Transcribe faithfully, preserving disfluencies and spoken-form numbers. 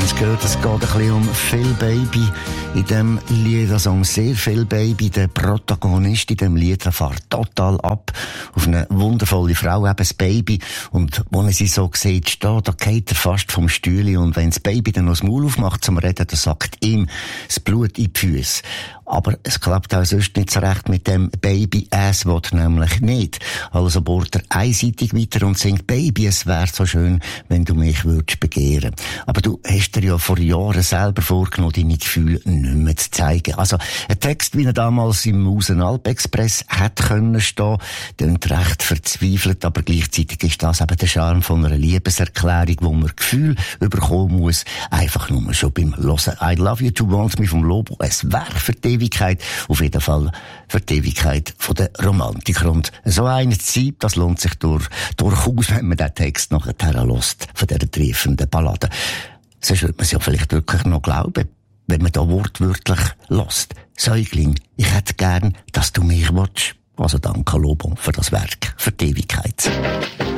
es gehört, es geht ein bisschen um Phil Baby in diesem Lied, also um sehr viel Baby. Der Protagonist in diesem Lied fährt total ab auf eine wundervolle Frau, eben das Baby. Und wenn er sie so sieht stehen, da geht er fast vom Stühle. Und wenn das Baby dann noch das Maul aufmacht zum Reden, dann sagt ihm das Blut in die Füße. Aber es klappt auch sonst nicht so recht mit dem Baby. Es will nämlich nicht. Also bohrt er einseitig weiter und singt: Baby, es wäre so schön, wenn du mich würdest begehren. Aber du hast dir ja vor Jahren selber vorgenommen, deine Gefühle nicht mehr zu zeigen. Also ein Text, wie er damals im Musenalp-Express hätte können stehen, klingt recht verzweifelt, aber gleichzeitig ist das eben der Charme von einer Liebeserklärung, wo man Gefühl überkommen muss, einfach nur schon beim Hören. I love you to want me vom Lobo. Es wäre für die Ewigkeit, auf jeden Fall für die Ewigkeit von der Romantiker. Und so eine Zeit, das lohnt sich durch, durchaus, wenn man den Text nachher hört, von dieser triefenden Ballade. Sonst würde man es ja vielleicht wirklich noch glauben, wenn man da wortwörtlich hört. Säugling, ich hätte gern, dass du mich willst. Also danke, Lobo, für das Werk, für die Ewigkeit.